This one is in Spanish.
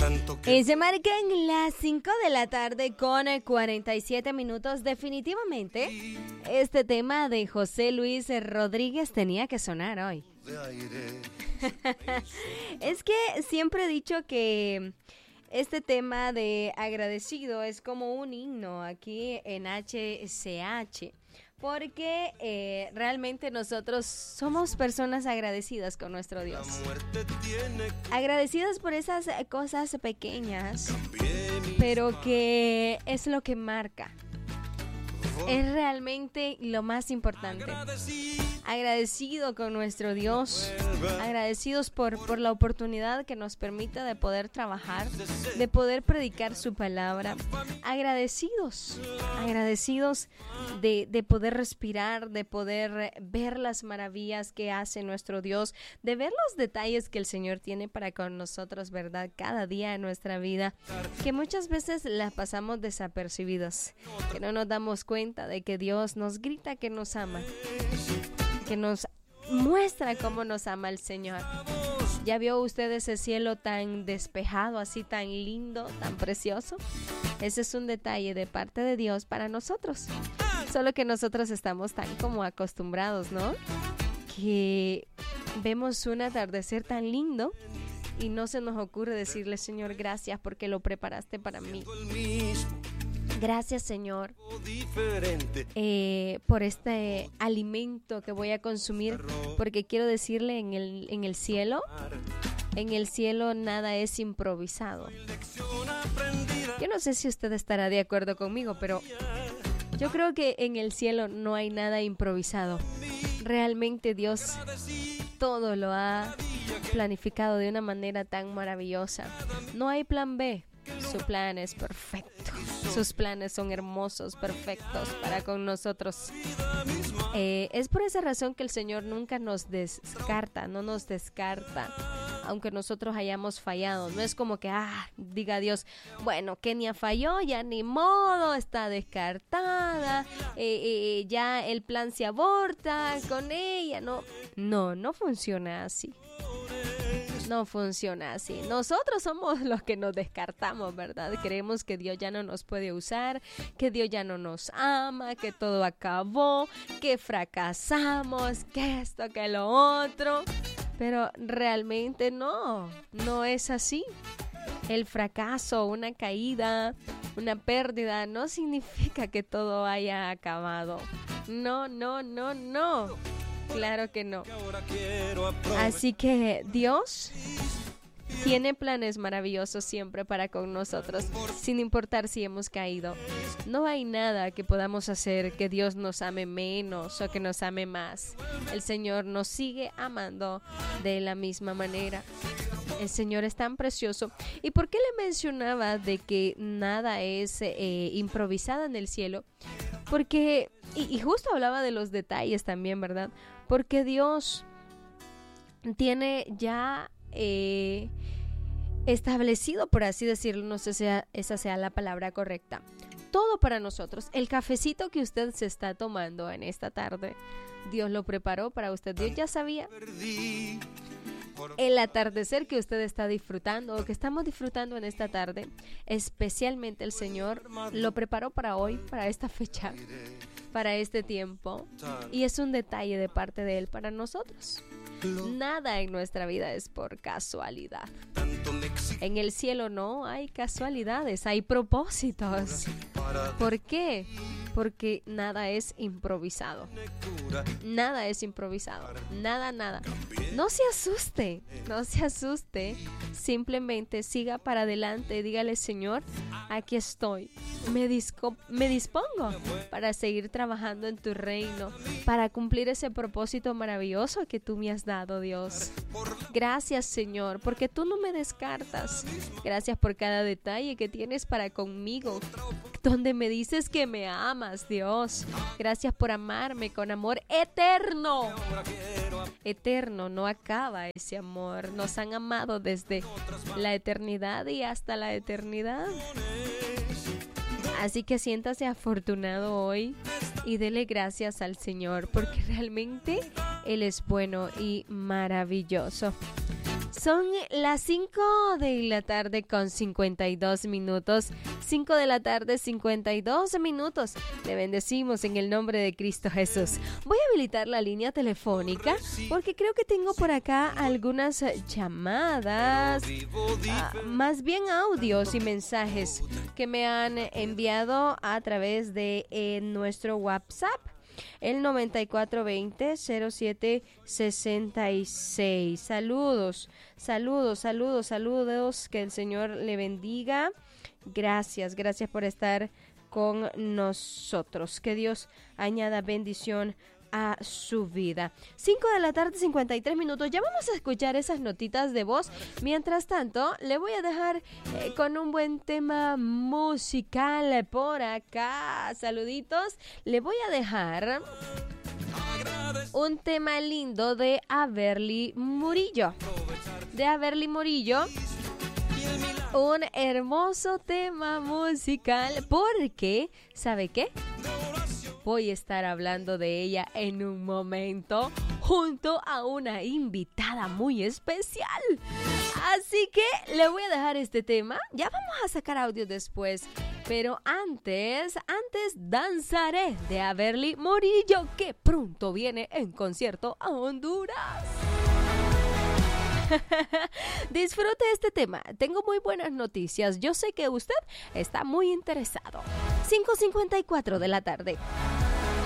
Se marcan las 5 de la tarde con 47 minutos. Definitivamente, este tema de José Luis Rodríguez tenía que sonar hoy. Es que siempre he dicho que este tema de agradecido es como un himno aquí en HCH. Porque realmente nosotros somos personas agradecidas con nuestro Dios. Agradecidas por esas cosas pequeñas, pero que es lo que marca. Es realmente lo más importante. Agradecido con nuestro Dios, agradecidos por la oportunidad que nos permite de poder trabajar, de poder predicar su palabra, agradecidos de poder respirar, de poder ver las maravillas que hace nuestro Dios, de ver los detalles que el Señor tiene para con nosotros, ¿verdad? Cada día en nuestra vida, que muchas veces las pasamos desapercibidos, que no nos damos cuenta de que Dios nos grita que nos ama, que nos muestra cómo nos ama el Señor. ¿Ya vio usted ese cielo tan despejado, así tan lindo, tan precioso? Ese es un detalle de parte de Dios para nosotros. Solo que nosotros estamos tan como acostumbrados, ¿no? Que vemos un atardecer tan lindo y no se nos ocurre decirle, Señor, gracias porque lo preparaste para mí. Gracias, Señor, por este alimento que voy a consumir, porque quiero decirle, en el cielo nada es improvisado. Yo no sé si usted estará de acuerdo conmigo, pero yo creo que en el cielo no hay nada improvisado. Realmente Dios todo lo ha planificado de una manera tan maravillosa. No hay plan B. Su plan es perfecto. Sus planes son hermosos, perfectos para con nosotros. Es por esa razón que el Señor nunca nos descarta, no nos descarta, aunque nosotros hayamos fallado. No es como que, diga Dios, bueno, Kenia falló, ya ni modo, está descartada, ya el plan se aborta con ella. No funciona así. No funciona así. Nosotros somos los que nos descartamos, ¿verdad? Creemos que Dios ya no nos puede usar, que Dios ya no nos ama, que todo acabó, que fracasamos, que esto, que lo otro. Pero realmente no es así. El fracaso, una caída, una pérdida, no significa que todo haya acabado. No. Claro que no. Así que Dios tiene planes maravillosos siempre para con nosotros, sin importar si hemos caído. No hay nada que podamos hacer que Dios nos ame menos o que nos ame más. El Señor nos sigue amando de la misma manera. El Señor es tan precioso. ¿Y por qué le mencionaba de que nada es improvisado en el cielo? Porque, y justo hablaba de los detalles también, ¿verdad? Porque Dios tiene ya establecido, por así decirlo, no sé si esa sea la palabra correcta, todo para nosotros. El cafecito que usted se está tomando en esta tarde, Dios lo preparó para usted. Dios ya sabía. El atardecer que usted está disfrutando o que estamos disfrutando en esta tarde, especialmente el Señor lo preparó para hoy, para esta fecha, para este tiempo, y es un detalle de parte de Él para nosotros. Nada en nuestra vida es por casualidad. En el cielo no hay casualidades, hay propósitos. ¿Por qué? Porque nada es improvisado. Nada es improvisado. Nada. No se asuste. Simplemente siga para adelante. Dígale, Señor, aquí estoy. Me dispongo para seguir trabajando en tu reino, para cumplir ese propósito maravilloso que tú me has dado, Dios. Gracias, Señor, porque tú no me descartas. Gracias por cada detalle que tienes para conmigo, donde me dices que me amas, Dios. Gracias por amarme con amor eterno. Eterno, no acaba ese amor. Nos han amado desde la eternidad y hasta la eternidad. Así que siéntase afortunado hoy y dele gracias al Señor, porque realmente Él es bueno y maravilloso. Son las 5 de la tarde con 52 minutos. 5 de la tarde, 52 minutos. Le bendecimos en el nombre de Cristo Jesús. Voy a habilitar la línea telefónica porque creo que tengo por acá algunas llamadas, más bien audios y mensajes que me han enviado a través de nuestro WhatsApp. El 9420-0766. Saludos. Que el Señor le bendiga. Gracias por estar con nosotros. Que Dios añada bendición a su vida. 5 de la tarde, 53 minutos. Ya vamos a escuchar esas notitas de voz. Mientras tanto, le voy a dejar con un buen tema musical por acá. Saluditos. Le voy a dejar un tema lindo de Averly Murillo. Un hermoso tema musical porque, ¿sabe qué? Voy a estar hablando de ella en un momento junto a una invitada muy especial. Así que le voy a dejar este tema. Ya vamos a sacar audio después. Pero antes Danzaré de Averly Murillo, que pronto viene en concierto a Honduras. Disfrute este tema. Tengo muy buenas noticias. Yo sé que usted está muy interesado. 5:54 de la tarde.